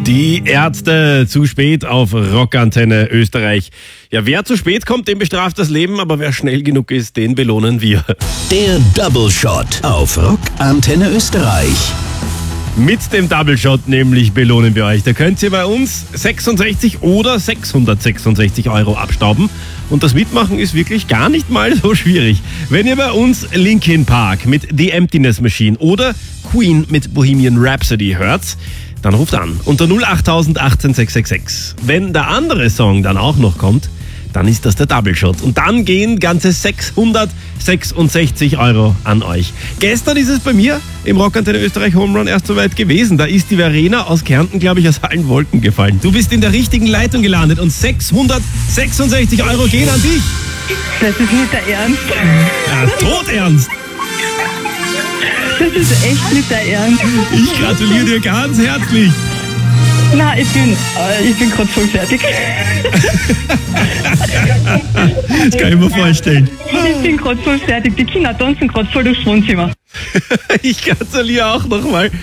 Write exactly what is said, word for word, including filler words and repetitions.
Die Ärzte zu spät auf Rockantenne Österreich. Ja, wer zu spät kommt, den bestraft das Leben, aber wer schnell genug ist, den belohnen wir. Der Double Shot auf Rockantenne Österreich. Mit dem Double Shot nämlich belohnen wir euch. Da könnt ihr bei uns sechsundsechzig oder sechshundertsechsundsechzig Euro abstauben. Und das Mitmachen ist wirklich gar nicht mal so schwierig. Wenn ihr bei uns Linkin Park mit The Emptiness Machine oder Queen mit Bohemian Rhapsody hört, dann ruft an unter null acht achtzehn sechs sechs sechs. Wenn der andere Song dann auch noch kommt, dann ist das der Double Shot. Und dann gehen ganze sechshundertsechsundsechzig Euro an euch. Gestern ist es bei mir im Rockantenne Österreich Home Run erst soweit gewesen. Da ist die Verena aus Kärnten, glaube ich, aus allen Wolken gefallen. Du bist in der richtigen Leitung gelandet und sechshundertsechsundsechzig Euro gehen an dich. Das ist nicht der Ernst. Ja, todernst. Das ist echt nicht der Ernst. Ich gratuliere dir ganz herzlich. Nein, ich bin, äh, ich bin gerade voll fertig. Das kann ich mir vorstellen. Ich bin gerade voll fertig. Die Kinder tanzen gerade voll durchs Wohnzimmer. Ich gratuliere auch nochmal.